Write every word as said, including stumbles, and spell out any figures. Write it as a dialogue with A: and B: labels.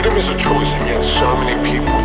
A: Freedom is a choice, and yet so many people